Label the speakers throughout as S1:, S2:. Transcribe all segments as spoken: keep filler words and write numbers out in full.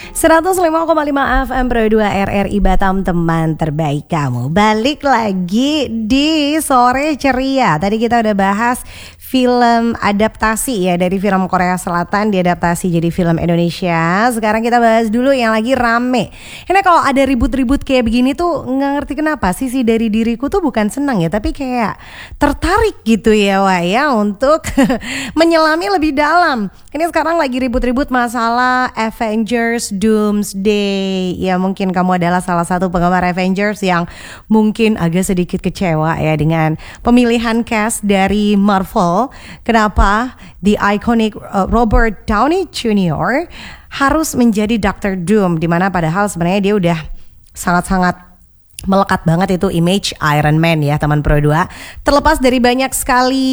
S1: seratus lima koma lima F M Pro dua R R I Batam, teman terbaik kamu. Balik lagi di Sore Ceria. Tadi kita udah bahas film adaptasi ya dari film Korea Selatan diadaptasi jadi film Indonesia. Sekarang kita bahas dulu yang lagi rame. Ini kalau ada ribut-ribut kayak begini tuh nggak ngerti kenapa. Sisi dari diriku tuh bukan senang ya, tapi kayak tertarik gitu ya Wak ya untuk menyelami lebih dalam. Ini sekarang lagi ribut-ribut masalah Avengers Doomsday. Ya mungkin kamu adalah salah satu penggemar Avengers yang mungkin agak sedikit kecewa ya dengan pemilihan cast dari Marvel. Kenapa the iconic uh, Robert Downey Junior harus menjadi Doctor Doom, dimana padahal sebenarnya dia udah sangat-sangat melekat banget itu image Iron Man ya teman Pro dua. Terlepas dari banyak sekali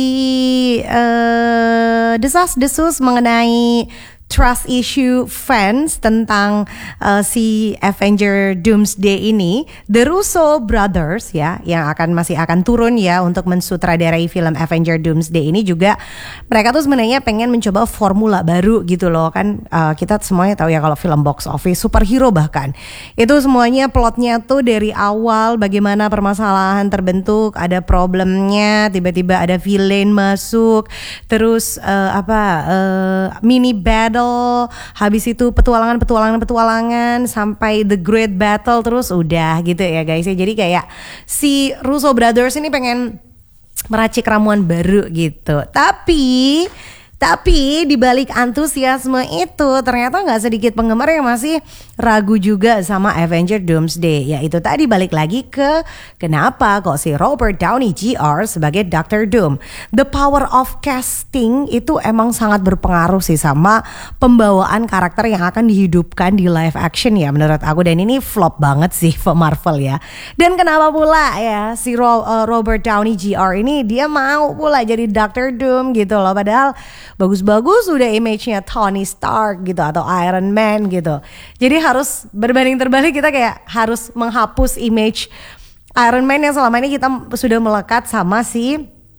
S1: uh, desas-desus mengenai trust issue fans tentang uh, si Avenger Doomsday ini, The Russo Brothers ya yang akan masih akan turun ya untuk mensutradarai film Avenger Doomsday ini juga, mereka tuh sebenarnya pengen mencoba formula baru gitu loh kan. Uh, kita semuanya tahu ya kalau film box office superhero bahkan itu semuanya plotnya tuh dari awal bagaimana permasalahan terbentuk, ada problemnya, tiba-tiba ada villain masuk, terus uh, apa uh, mini battle, habis itu petualangan-petualangan-petualangan sampai the great battle, terus udah gitu ya guys ya. Jadi kayak si Russo Brothers ini pengen meracik ramuan baru gitu. Tapi Tapi di balik antusiasme itu ternyata nggak sedikit penggemar yang masih ragu juga sama Avenger Doomsday. Ya itu tadi balik lagi ke kenapa kok si Robert Downey Junior sebagai Doctor Doom. The power of casting itu emang sangat berpengaruh sih sama pembawaan karakter yang akan dihidupkan di live action ya menurut aku. Dan ini flop banget sih Marvel ya. Dan kenapa pula ya si Ro- uh, Robert Downey Junior ini dia mau pula jadi Doctor Doom gitu loh. Padahal bagus-bagus udah image-nya Tony Stark gitu atau Iron Man gitu. Jadi harus berbanding terbalik, kita kayak harus menghapus image Iron Man yang selama ini kita sudah melekat sama si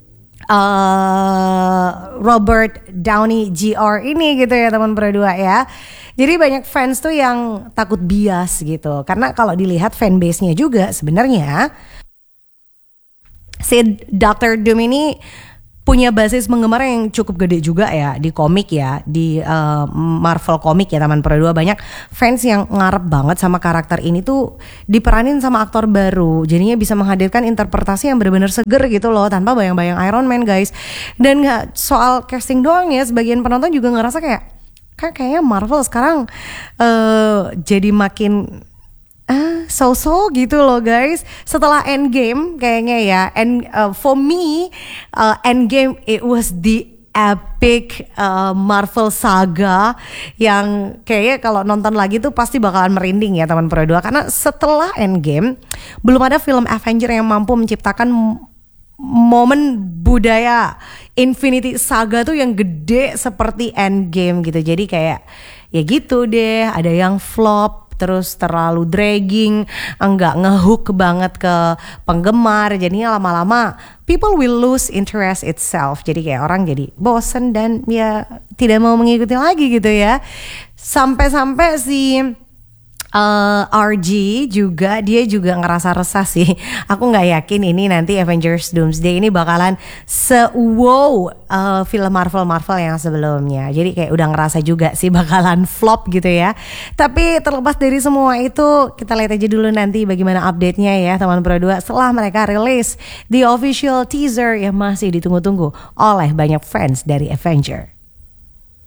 S1: uh, Robert Downey Junior ini gitu ya teman Pro dua ya. Jadi banyak fans tuh yang takut bias gitu. Karena kalau dilihat fanbase-nya juga sebenarnya si Doctor Doom ini punya basis penggemar yang cukup gede juga ya di komik ya, di uh, Marvel komik ya teman Pro dua. Banyak fans yang ngarep banget sama karakter ini tuh diperanin sama aktor baru, jadinya bisa menghadirkan interpretasi yang benar-benar seger gitu loh, tanpa bayang-bayang Iron Man guys. Dan gak soal casting doang ya, sebagian penonton juga ngerasa kayak kan kayaknya Marvel sekarang uh, jadi makin Ah, so-so gitu loh guys. Setelah Endgame kayaknya ya, and uh, for me uh, Endgame it was the epic uh, Marvel saga yang kayaknya kalau nonton lagi tuh pasti bakalan merinding ya teman Pro dua. Karena setelah Endgame belum ada film Avenger yang mampu menciptakan momen budaya Infinity Saga tuh yang gede seperti Endgame gitu. Jadi kayak ya gitu deh, ada yang flop, terus terlalu dragging, enggak ngehook banget ke penggemar, jadinya lama-lama people will lose interest itself. Jadi kayak orang jadi bosen dan ya tidak mau mengikuti lagi gitu ya. Sampai-sampai si Uh, R G juga dia juga ngerasa resah sih. Aku nggak yakin ini nanti Avengers Doomsday ini bakalan se-wow uh, film Marvel-Marvel yang sebelumnya. Jadi kayak udah ngerasa juga sih bakalan flop gitu ya. Tapi terlepas dari semua itu, kita lihat aja dulu nanti bagaimana update-nya ya teman Pro dua setelah mereka rilis the official teaser yang masih ditunggu-tunggu oleh banyak fans dari Avenger.